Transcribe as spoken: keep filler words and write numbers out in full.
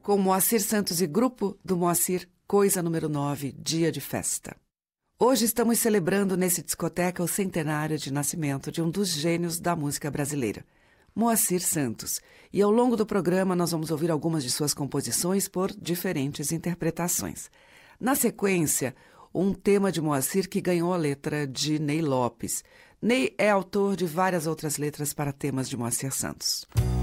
com Moacir Santos e grupo do Moacir, Coisa número nove, Dia de Festa. Hoje estamos celebrando nesse discoteca o centenário de nascimento de um dos gênios da música brasileira, Moacir Santos. E ao longo do programa nós vamos ouvir algumas de suas composições por diferentes interpretações. Na sequência, um tema de Moacir que ganhou a letra de Ney Lopes. Ney é autor de várias outras letras para temas de Moacir Santos.